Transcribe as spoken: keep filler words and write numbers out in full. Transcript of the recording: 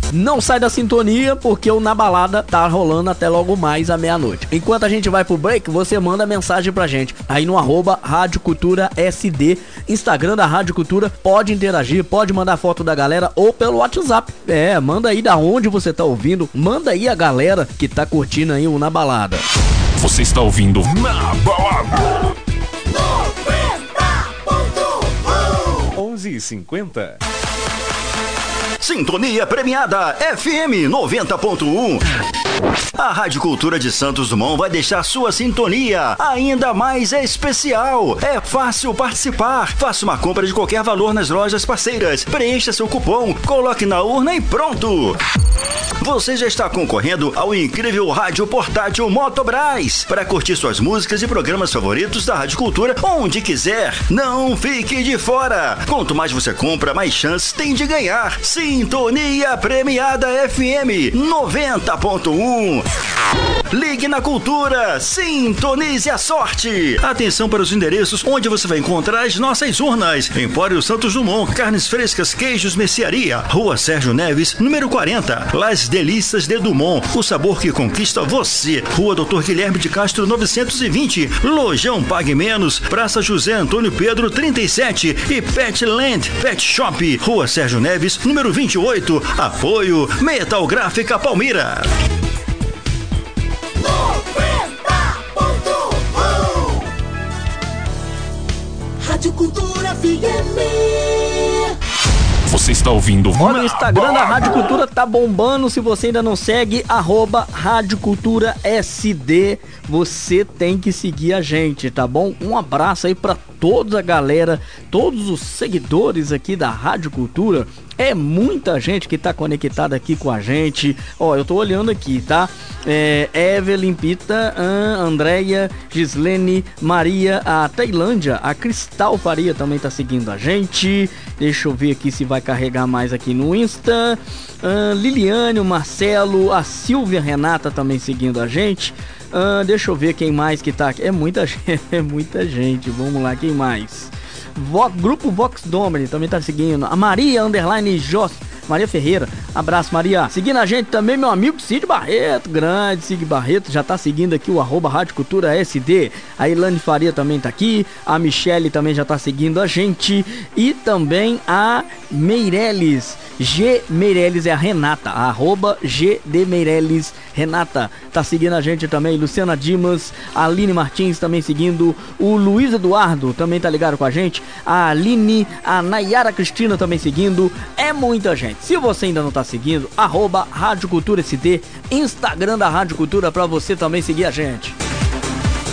Não sai da sintonia, porque o Na Balada tá rolando até logo mais à meia-noite. Enquanto a gente vai pro break, você manda mensagem pra gente aí no arroba Rádio Cultura S D, Instagram da Rádio Cultura. Pode interagir, pode mandar foto da galera ou pelo WhatsApp. É, manda aí da onde você tá ouvindo, manda aí a galera que tá curtindo aí o Na Balada. Você está ouvindo Na Balada onze e cinquenta. Sintonia premiada F M noventa ponto um. A Rádio Cultura de Santos Dumont vai deixar sua sintonia ainda mais especial. É fácil participar. Faça uma compra de qualquer valor nas lojas parceiras. Preencha seu cupom, coloque na urna e pronto. Você já está concorrendo ao incrível rádio portátil Motobras para curtir suas músicas e programas favoritos da Rádio Cultura onde quiser. Não fique de fora. Quanto mais você compra, mais chances tem de ganhar. Sintonia premiada F M noventa ponto um. Ligue na Cultura, sintonize a sorte. Atenção para os endereços onde você vai encontrar as nossas urnas. Empório Santos Dumont, carnes frescas, queijos, mercearia. Rua Sérgio Neves, número quarenta. Las Delícias de Dumont, o sabor que conquista você. Rua Doutor Guilherme de Castro, novecentos e vinte. Lojão Pague Menos, Praça José Antônio Pedro, trinta e sete. E Petland Pet Shop, Rua Sérgio Neves, número vinte e oito. Apoio Metal Gráfica Palmira. Rádio Cultura F M. Você está ouvindo Olha, o Instagram da Rádio Cultura tá bombando. Se você ainda não segue, arroba Rádio Cultura S D, você tem que seguir a gente, tá bom? Um abraço aí pra toda a galera, todos os seguidores aqui da Rádio Cultura. É muita gente que tá conectada aqui com a gente. Ó, eu tô olhando aqui, tá? É, Evelyn Pita, An, Andréia, Gislene, Maria, a Tailândia, a Cristal Faria também tá seguindo a gente. Deixa eu ver aqui se vai carregar mais aqui no Insta. An, Liliane, o Marcelo, a Silvia Renata também seguindo a gente. An, deixa eu ver quem mais que tá aqui. É muita gente, é muita gente. Vamos lá, quem mais? Vo, Grupo Vox Domini também tá seguindo. A Maria Underline Jos, Maria Ferreira, abraço Maria. Seguindo a gente também meu amigo Cid Barreto, grande Cid Barreto, já tá seguindo aqui o arroba Rádio Cultura S D. A Ilane Faria também tá aqui. A Michele também já tá seguindo a gente. E também a Meireles, G Meireles é a Renata, a arroba G D Meireles Renata tá seguindo a gente também. Luciana Dimas, a Aline Martins também seguindo. O Luiz Eduardo também tá ligado com a gente. A Aline, a Nayara Cristina também seguindo. É muita gente. Se você ainda não tá seguindo, arroba Rádio Cultura S D, Instagram da Rádio Cultura, pra você também seguir a gente.